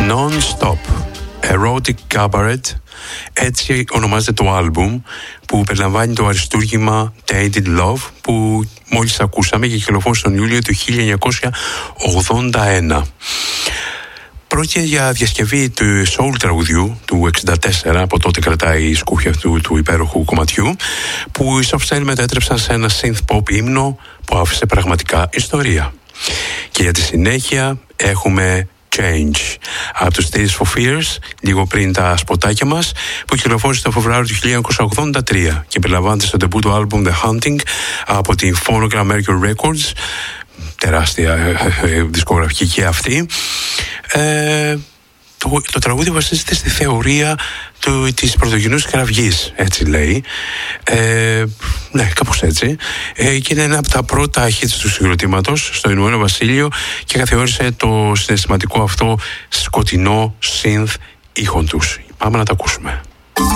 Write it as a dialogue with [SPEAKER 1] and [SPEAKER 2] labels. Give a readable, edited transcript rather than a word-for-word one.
[SPEAKER 1] Non-Stop Erotic Cabaret, έτσι ονομάζεται το άλμπουμ, που περιλαμβάνει το αριστούργημα Tainted Love, που μόλις ακούσαμε και κυκλοφόρησε τον Ιούλιο του 1981. Πρόκειται για διασκευή του soul τραγουδιού του 1964, από τότε κρατάει η σκούφια αυτού του υπέροχου κομματιού, που οι Soft Cell μετέτρεψαν σε ένα synth pop ύμνο που άφησε πραγματικά ιστορία. Και για τη συνέχεια έχουμε Change από τους Tears for Fears, λίγο πριν τα σποτάκια μας, που κυκλοφόρησε το Φεβρουάριο του 1983 και περιλαμβάνεται στο ντεμπού του άλμπουμ The Hunting από την Phonogram Mercury Records, τεράστια δισκογραφική και αυτή. Το τραγούδι βασίζεται στη θεωρία της πρωτογενούς κραυγής, έτσι λέει. Ναι, κάπως έτσι. Και είναι ένα από τα πρώτα hits του συγκροτήματος στο Ηνωμένο Βασίλειο και καθιόρισε το συναισθηματικό αυτό σκοτεινό synth ήχον τους. Πάμε να τα ακούσουμε.